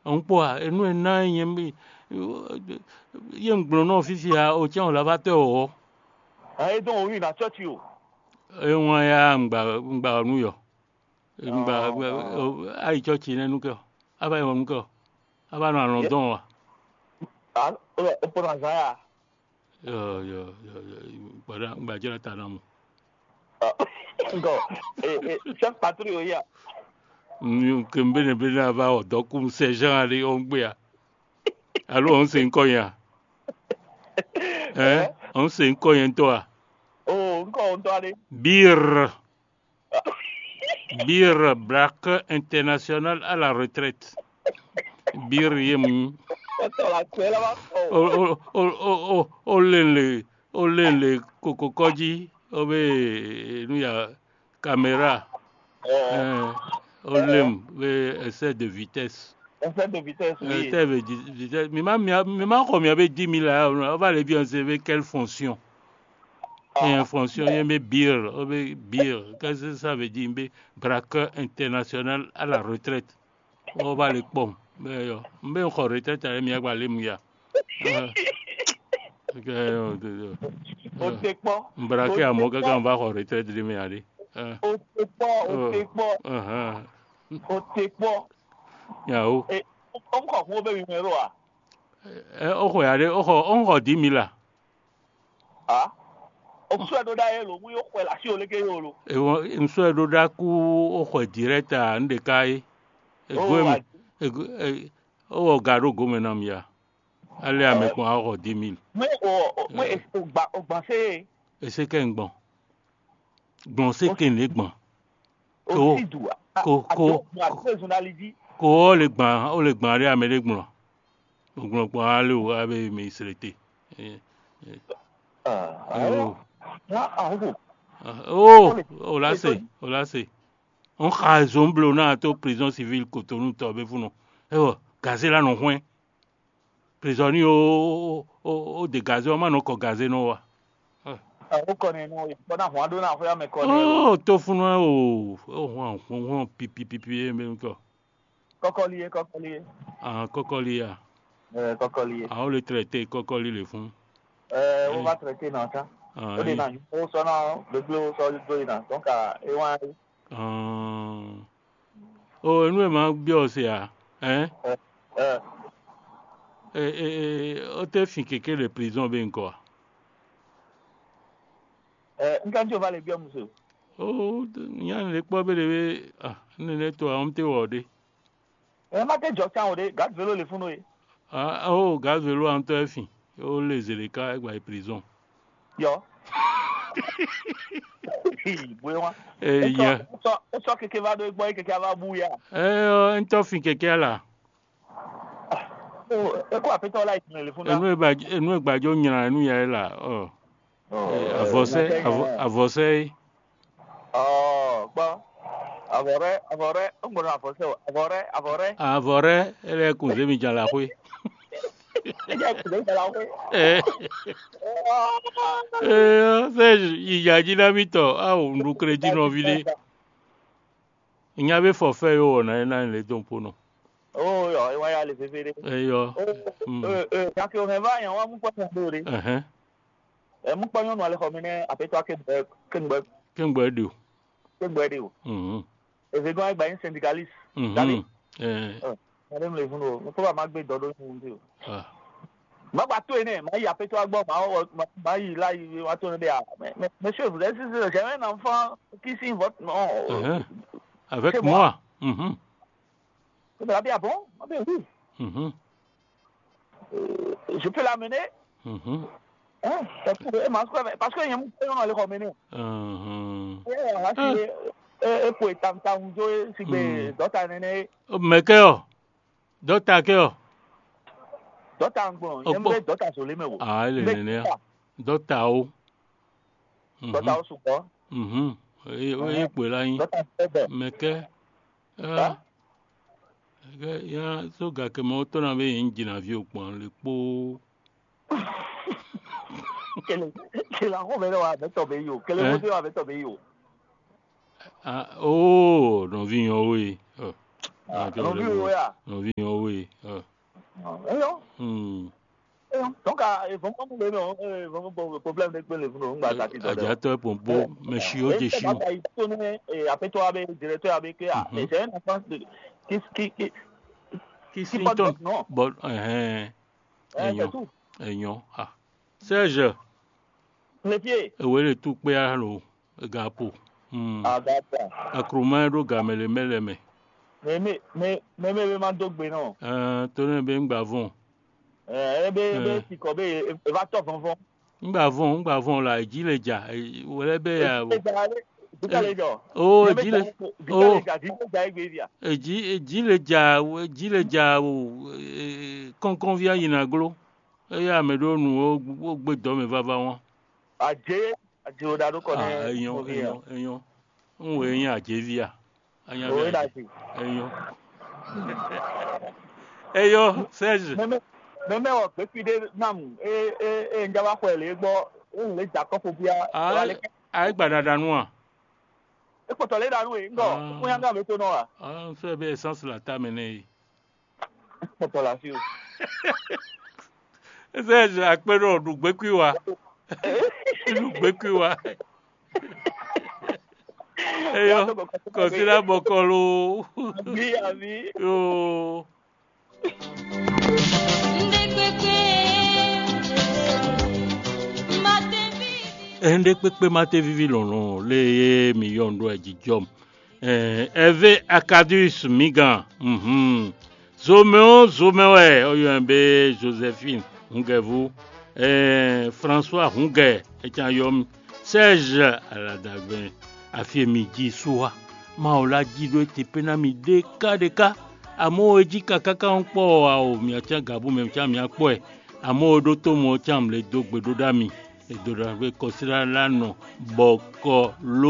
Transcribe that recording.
on poa enu ena yem yem gblo no fifi a o tian la vate o e don ori na church o e won ya ngba nu yo ngba ai church ne nu ko aba yo nu ko aba no London wa ah o por na ya yo para ngba jera tanamu go chef patrio ya kembele bele ba o dokum se Jean ali on gbe alors on se nko yan on se nko yan to a oh nko on to ale bir Black International à la retraite bir yem la escuela va olele kokokoji obe nu ya caméra olem be essai de vitesse oui mais ma comme il y avait 10 000 là on va aller bien c'est quelle fonction et en fonction il y a bir qu'est-ce que ça veut dire braqueur international à la retraite on va les pom mais yo mbe ko retraite ale mi agba le mu ya o te po braqueur amo ka kan va ko retraite de mi ale o te po ya o on ko fún be mi mero a o ko ya de o ko 10 000 là ah o so do da e lo mu yo ko la si o le ke yo lo e won nso do da ku o ko direct a nde kai o garo go menam ya ale ame ko a ko 10 000 mais o gba se e se ken gbon se ken le gbon o si du ko le gbon ale ame le gbon ale o abe me iselete o la se on ka zomblo na to prison civile Cotonou to be funo gazela no hwen prisonnier o de gazo ma no ko gaze no wa o ko ne no bona ho ado na ho ya me ko ne o to funo ho pipi me ko kokoliye kokoliya kokoliye o le traiter kokoli le fun on va traiter na ça o de na o so na le bleu so do na donc e wa o enu e ma bi o se a o te fin keke le prison be nko nkan jo va le bi o muso o yan le po be le ne to am te wode ma te jo chan o de gad velo le funu e gad velo am te fin o le zeleka egba prison yo bueno eso que va do boy que va buya ento fin keke la e ko apeto la le funu enu egbajo nyara enu ya la avose gba avore ngoro avore ele ku zemi jala kwe ìyá jílámítọ̀ a ò ń lu crédit náà vile ìyá bẹ forfait yóò wọ̀nà ẹ̀ náà lè tó ń pono. ó yọ ìwà ya lè fefere. ẹ yọ. kàkì òhìn báyìí wọn mú pọ́nyán lóore. ẹ mú pọ́nyán nù alẹ́ kọ́ mi ní àpẹtọ́ kéǹgbẹ́. kéǹgbẹ́ dì o. kéǹgbẹ́ dì o. èsì gan ẹgbàá yín syndicalist. dálé. ẹ lè fún o mo tó bá má gbé ìdọ́dọ́ yín wọ́n o. Maba to ene ma ya peto agbo ma yi la yi wa to ne ya mais chef vous êtes j'ai un enfant qui signe votre nom avec moi c'est bien bon bien oui je peux l'amener parce que il y a mon père on le ramener et pour tam jo si be dota nene mais que dota que dota ngbon yem be dota so le mewo le nene dota o sugbon e pe la yin meke ya so ga ke mo to na be yin jina vi opon le po kele ho be wa be to be yo kele mo wa be to be yo no vi yan we Non vi où ya. Non vi oui. Donc vraiment problème de le vous ngba ta ti do. Ajato pompo monsieur de chou. Après toi avec directeur avec c'est un enfant qui Clinton. Bon Enyo. Ah. Serge. Le pied. Oui, le tout pe alo gapo. Agapa. Akruma do gamele meleme. Mais ma dogbe non. Tonne be ngbavon. Si kobe va top enfant. Ngbavon la ejileja. Wele be ya. Ejileja konkon via inaglo. Eya me do nu o gbe do me vava won. Aje o da do ko ne. Eyan. Nwe eyan aje via. Eyan. Eyo, Serge. Meme o pe pide nam njaba ko ele gbo le jakopo bia. Ai gbadada nu a. E ko to le danu e ngo. Mo yanga me to no a. So be essence la ta mene. Ko to la si o. Serge apero dugbekiwa. Dugbekiwa. Eyo, consider bokolo. Abi. Yo. Ende pepe mate vivi lono le million do ejijom. Eve Acadus Migan. Zomeo oyembe Joséphine Hungevu. François Hunge etianyom Serge Aladagben afie midi soa maola jido tepena mi deka amo eji kakaka onpo o mi acha gabu me cha mi apo e amo odo to mo cham le dogbe dodami e doda be consider lano boko lo